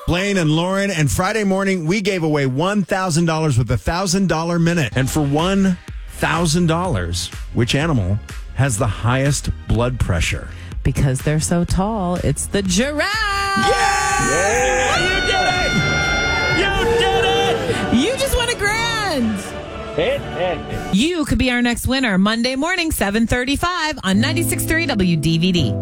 Blaine and Lauren. And Friday morning, we gave away $1,000 with a $1,000 minute. And for $1,000, which animal has the highest blood pressure? Because they're so tall, it's the giraffe. Yeah! You did it! You did it! You just won $1,000. You could be our next winner Monday morning, 7:35 on 96.3 WDVD.